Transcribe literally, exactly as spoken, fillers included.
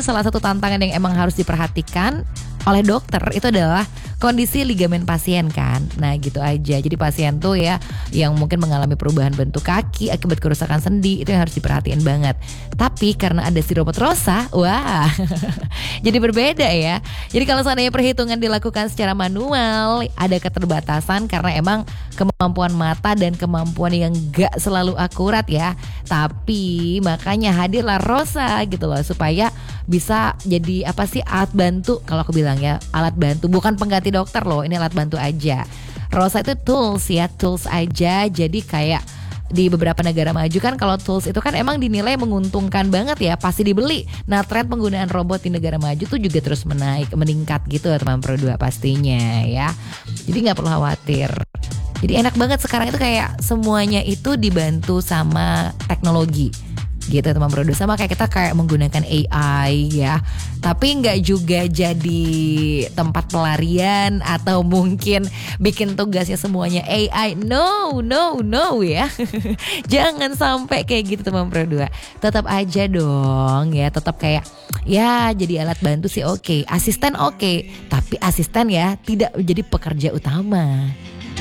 salah satu tantangan yang emang harus diperhatikan oleh dokter itu adalah kondisi ligamen pasien kan. Nah gitu aja. Jadi pasien tuh ya yang mungkin mengalami perubahan bentuk kaki akibat kerusakan sendi, itu yang harus diperhatiin banget. Tapi karena ada si robot Rosa, wah jadi berbeda ya. Jadi kalau seandainya perhitungan dilakukan secara manual, ada keterbatasan karena emang kemampuan mata dan kemampuan yang gak selalu akurat ya. Tapi makanya hadirlah Rosa gitu loh, supaya bisa jadi apa sih, alat bantu. Kalau aku bilang ya alat bantu, bukan pengganti dokter loh, ini alat bantu aja. Rosa itu tools ya, tools aja. Jadi kayak di beberapa negara maju kan kalau tools itu kan emang dinilai menguntungkan banget ya, pasti dibeli. Nah tren penggunaan robot di negara maju tuh juga terus menaik, meningkat gitu teman Pro dua pastinya ya. Jadi gak perlu khawatir. Jadi enak banget sekarang itu kayak semuanya itu dibantu sama teknologi gitu teman Pro dua. Sama kayak kita kayak menggunakan A I ya, tapi nggak juga jadi tempat pelarian atau mungkin bikin tugasnya semuanya A I. No, no, no ya. Jangan sampai kayak gitu teman Pro dua. Tetap aja dong ya, tetap kayak ya jadi alat bantu sih oke, asisten oke, tapi asisten ya tidak menjadi pekerja utama.